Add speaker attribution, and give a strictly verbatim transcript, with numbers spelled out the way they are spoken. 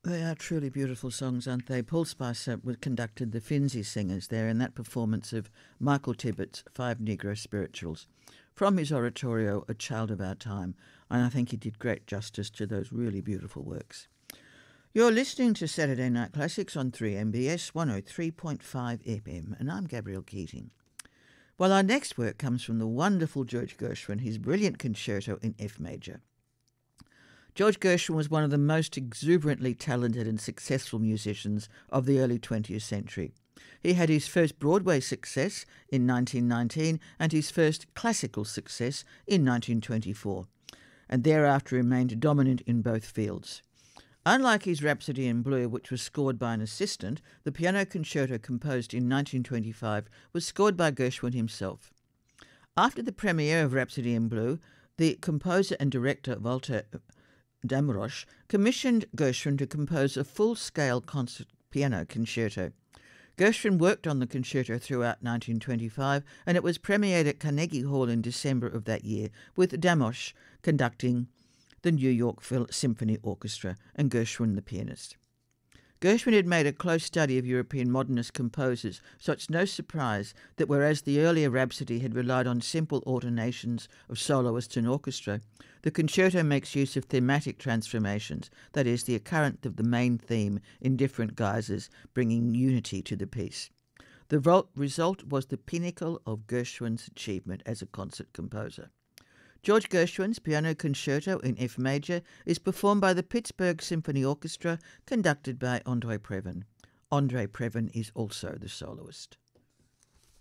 Speaker 1: They are truly beautiful songs, aren't they? Paul Spicer was conducted the Finzi Singers there in that performance of Michael Tippett's Five Negro Spirituals from his oratorio, A Child of Our Time, and I think he did great justice to those really beautiful works. You're listening to Saturday Night Classics on three M B S one oh three point five F M, and I'm Gabrielle Keating. Well, our next work comes from the wonderful George Gershwin, his brilliant concerto in F major. George Gershwin was one of the most exuberantly talented and successful musicians of the early twentieth century. He had his first Broadway success in nineteen nineteen and his first classical success in nineteen twenty-four, and thereafter remained dominant in both fields. Unlike his Rhapsody in Blue, which was scored by an assistant, the piano concerto composed in nineteen twenty-five was scored by Gershwin himself. After the premiere of Rhapsody in Blue, the composer and director Walter Damrosch commissioned Gershwin to compose a full-scale concert piano concerto. Gershwin worked on the concerto throughout nineteen twenty-five, and it was premiered at Carnegie Hall in December of that year, with Damrosch conducting the New York Symphony Orchestra and Gershwin the pianist. Gershwin had made a close study of European modernist composers, so it's no surprise that whereas the earlier Rhapsody had relied on simple alternations of soloist and orchestra, the concerto makes use of thematic transformations, that is, the occurrence of the main theme in different guises, bringing unity to the piece. The result was the pinnacle of Gershwin's achievement as a concert composer. George Gershwin's Piano Concerto in F major is performed by the Pittsburgh Symphony Orchestra, conducted by Andrei Previn. Andrei Previn is also the soloist.